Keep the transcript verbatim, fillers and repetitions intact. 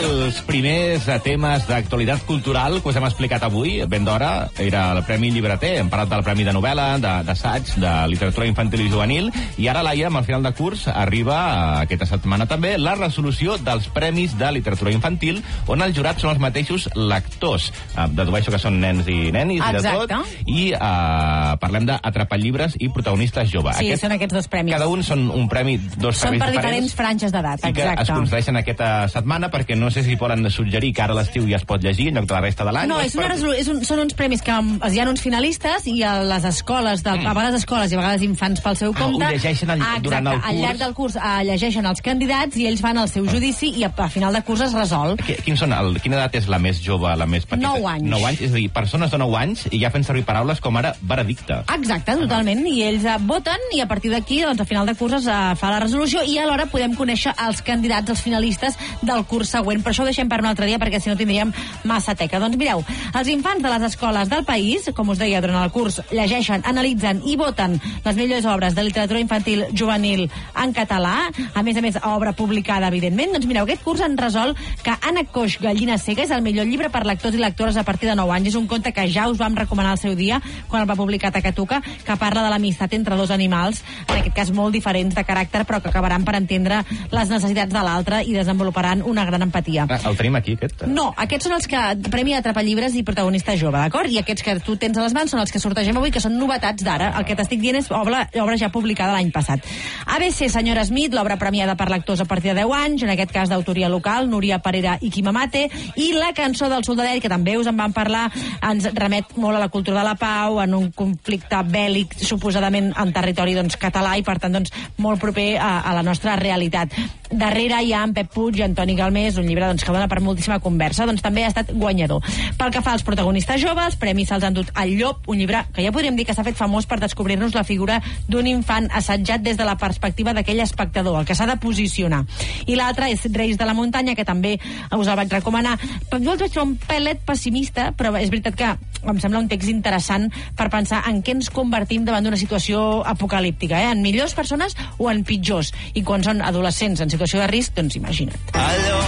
dels primers temes d'actualitat cultural que us hem explicat avui, ben d'hora, era el Premi Llibreter. Hem parlat del Premi de novel·la, d'assaig, de, de literatura infantil i juvenil, i ara, Laia, amb el final de curs, arriba aquesta setmana també la resolució dels Premis de literatura infantil, on els jurats són els mateixos lectors. Uh, dedueixo que són nens i nenis. Exacte. I de tot. I uh, parlem d'Atrapar llibres i protagonistes joves. Sí, Aquest, són aquests dos premis. Cada un són un premi, dos són premis per diferents. diferents franges d'edat, I que exacte. es concedeixen aquesta setmana, perquè no sé si poden suggerir que ara a l'estiu ja es pot llegir en lloc de la resta de l'any. No, és una resolu... és un... són uns premis que hi ha uns finalistes i a les escoles, del... mm. a vegades escoles i a vegades infants pel seu compte. Ah, ho llegeixen al... Exacte, durant el curs. Al llarg del curs uh, llegeixen els candidats i ells fan el seu judici i a, a final de curs es resol. Quins són el... Quina edat és la més jove, la més petita? nou anys. nou anys, és a dir, persones de nou anys i ja fent servir paraules com ara veredicte. Exacte, totalment. I ells uh, voten i a partir d'aquí, doncs, a final de curs es uh, fa la resolució i alhora podem conèixer els candidats, els finalistes del curs següent. Per això ho deixem per un altre dia, perquè si no tindríem massa teca. Doncs mireu, els infants de les escoles del país, com us deia, durant el curs, llegeixen, analitzen i voten les millors obres de literatura infantil juvenil en català, a més a més, obra publicada, evidentment. Doncs mireu, aquest curs han resolt que Anna Coix, Gallina cega, és el millor llibre per lectors i lectores a partir de nou anys. És un conte que ja us vam recomanar al seu dia, quan el va publicar Takatuka, que parla de l'amistat entre dos animals, en aquest cas molt diferents de caràcter, però que acabaran per entendre les necessitats de l'altre i desenvoluparan una gran empatia. Ah, el tenim aquí, aquest? No, aquests són els que Premi Atrapar llibres i protagonista jove, d'acord? I aquests que tu tens a les mans són els que sortegem avui, que són novetats d'ara. El que t'estic dient és obra, obra ja publicada l'any passat. A B C, Senyora Smith, l'obra premiada per lectors a partir de deu anys, en aquest cas d'autoria local, Núria Parera i Quim Amate, i La cançó del soldadet, que també us en van parlar, ens remet molt a la cultura de la pau, en un conflicte bèl·lic, suposadament en territori doncs, català, i per tant doncs, molt proper a, a la nostra realitat. Darrere hi ha en Pep Puig i Antoni Galmés, un llibre doncs, que dona per moltíssima conversa, doncs també ha estat guanyador. Pel que fa als protagonistes joves, els premis se'ls han dut al Llop, un llibre que ja podríem dir que s'ha fet famós per descobrir-nos la figura d'un infant assetjat des de la perspectiva d'aquell espectador, el que s'ha de posicionar. I l'altre és Reis de la muntanya, que també us el vaig recomanar. Jo el vaig trobar un pelet pessimista, però és veritat que em sembla un text interessant per pensar en què ens convertim davant d'una situació apocalíptica, eh? En millors persones o en pitjors. I quan són adolescents en situació de risc, doncs imagina't. Allò